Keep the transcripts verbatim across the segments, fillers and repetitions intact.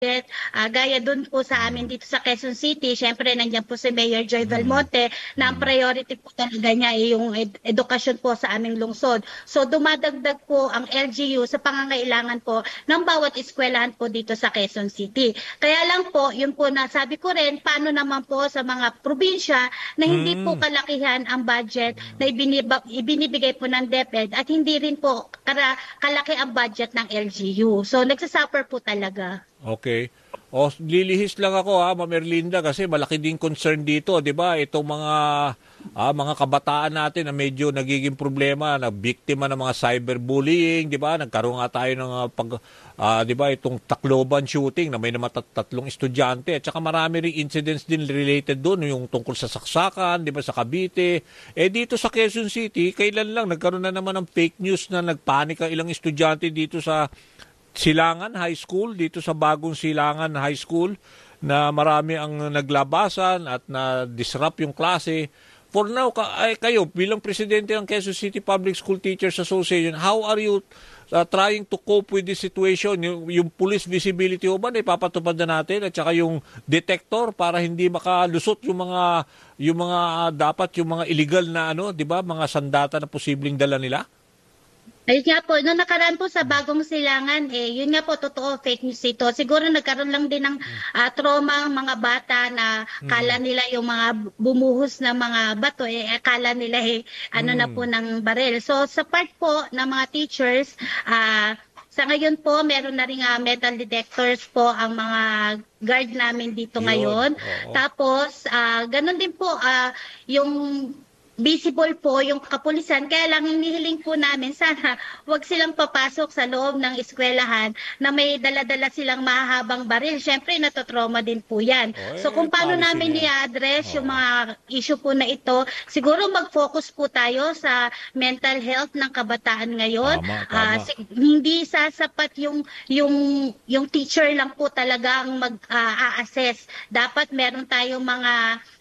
budget. Uh, gaya dun po sa amin dito sa Quezon City, syempre nandiyan po si Mayor Joy Valmonte na ang priority po talaga niya ay yung ed- edukasyon po sa aming lungsod. So dumadagdag po ang L G U sa pangangailangan po ng bawat eskwelahan po dito sa Quezon City. Kaya lang po, yun po na sabi ko rin, paano naman po sa mga probinsya na hindi po kalakihan ang budget na ibiniba, ibinibigay po ng DepEd at hindi rin po kara, kalaki ang budget ng L G U. So nagsasuffer po talaga. Okay. O, lilihis lang ako ha, Ma'am Erlinda, kasi malaki din concern dito, di ba? Itong mga ah, mga kabataan natin na medyo nagiging problema, na biktima ng mga cyberbullying, di ba? Nagkaroon nga tayo ng ah, pag, ah, di ba, itong Tacloban shooting na may naman tat- tatlong estudyante, at saka marami ring incidents din related doon, yung tungkol sa saksakan, di ba, sa Cavite. Eh dito sa Quezon City, kailan lang nagkaroon na naman ng fake news na nagpanik ang ilang estudyante dito sa Silangan High School, dito sa bagong Silangan High School, na marami ang naglabasan at na-disrupt yung klase. For now, ay, kayo bilang presidente ng Quezon City Public School Teachers Association, how are you uh, trying to cope with this situation? Yung, yung police visibility o ba na ipapatupad na natin, at saka yung detector para hindi makalusot yung mga yung mga uh, dapat yung mga illegal na ano, 'di ba, mga sandata na posibleng dala nila? Ayun nga po, noong nakaraan po sa Bagong Silangan, eh, yun nga po, totoo, fake news ito. Siguro nagkaroon lang din ng uh, trauma ang mga bata na kala nila yung mga bumuhos na mga bato, eh, akala nila eh, ano na po ng baril. So sa part po ng mga teachers, ah, uh, sa ngayon po, meron na rin uh, metal detectors po ang mga guard namin dito Yun. ngayon. Oo. Tapos, uh, ganun din po, uh, yung visible po yung kapulisan. Kaya lang hinihiling po namin sana wag silang papasok sa loob ng eskwelahan na may dala-dala silang mahahabang baril. Siyempre, natotrauma din po yan. Oy, So kung paano policy namin niya. i-address Oo. yung mga issue po na ito, siguro mag-focus po tayo sa mental health ng kabataan ngayon. Tama, tama. Ah, si- hindi sasapat yung, yung, yung teacher lang po talaga ang mag-a-assess. Dapat meron tayong mga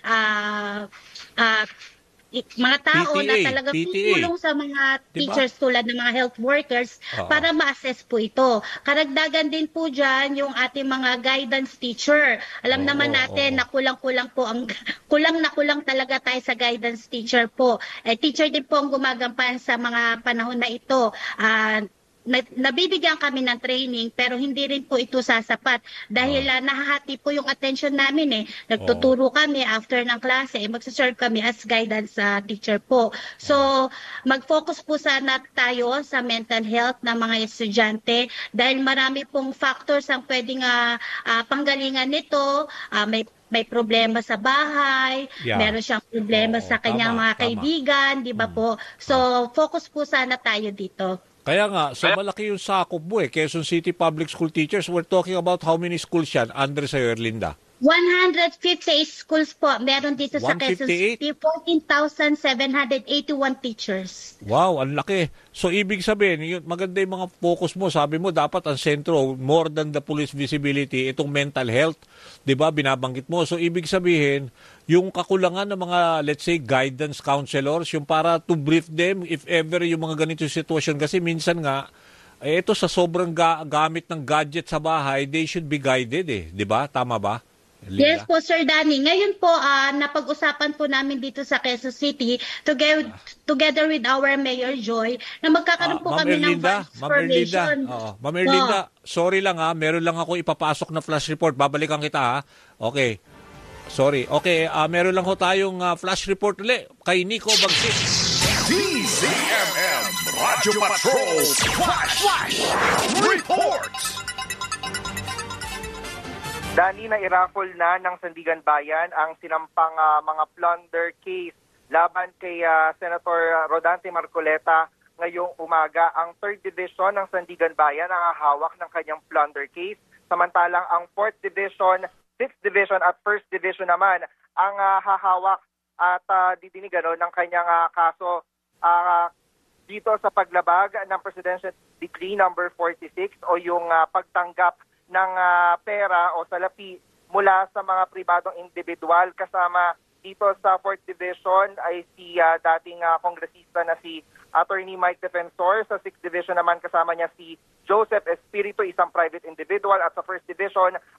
ah, ah, i- mga tao P T A, na talagang P T A. tutulong sa mga Diba? teachers tulad ng mga health workers Oo. para ma-assess po ito. Karagdagan din po dyan yung ating mga guidance teacher. Alam Oo, naman natin oo. na kulang-kulang po ang kulang na kulang talaga tayo sa guidance teacher po. Eh, teacher din po ang gumagampan sa mga panahon na ito. Ah, na- nabibigyan kami ng training pero hindi rin po ito sasapat dahil ah, nahahati po yung attention namin eh. Nagtuturo kami after ng klase, eh, magsaserve kami as guidance sa teacher po. So, mag-focus po sana tayo sa mental health ng mga estudyante dahil marami pong factors ang pwedeng ah, ah, panggalingan nito. Ah, may may problema sa bahay, Yeah. meron siyang problema Oo, sa kanyang tama, mga tama. kaibigan, di ba po? So, focus po sana tayo dito. Kaya nga, so malaki yung sakop mo eh. Quezon City Public School Teachers, we're talking about how many schools yan under sa'yo, Erlinda? one hundred fifty-eight schools po meron dito sa Quezon one fifty-eight? City, fourteen thousand seven hundred eighty-one teachers. Wow, ang laki. So, ibig sabihin, yun, maganda yung mga focus mo. Sabi mo, dapat ang sentro, more than the police visibility, itong mental health. Di ba, binabanggit mo. So, ibig sabihin, yung kakulangan ng mga, let's say, guidance counselors, yung para to brief them if ever yung mga ganito sitwasyon. Kasi minsan nga, eh, ito sa sobrang ga- gamit ng gadget sa bahay, they should be guided eh. Di ba? Tama ba? Linda? Yes po, Sir Danny. Ngayon po, ah, napag-usapan po namin dito sa Quezon City together, together with our Mayor Joy na magkakaroon Ah, po Ma'am kami ng Erlinda, voice Ma'am Erlinda, formation. oo. Ma'am Erlinda, sorry lang ha, meron lang ako ipapasok na flash report. Babalikan kita ha. Okay. Sorry. Okay, ah, meron lang ho tayong ah, flash report ulit kay Nico Bagsik. D Z M M Radio Patrol Flash, Flash Report. Dani, na i-raffle na ng Sandigan Bayan ang sinampang ah, mga plunder case laban kay ah, Senator Rodante Marcoleta ngayong umaga. Ang third Division ng Sandigan Bayan ang hawak ng kanyang plunder case, samantalang ang fourth Division, sixth Division at first Division naman ang ah, hahawak at uh, didinig ano, ng kanyang ah, kaso ah, dito sa paglabag ng Presidential Decree number forty-six o yung ah, pagtanggap ng uh, pera o salapi mula sa mga pribadong individual. Kasama dito sa fourth Division ay si uh, dating uh, kongresista na si Attorney Mike Defensor. Sa sixth Division naman kasama niya si Joseph Espiritu, isang private individual, at sa First Division,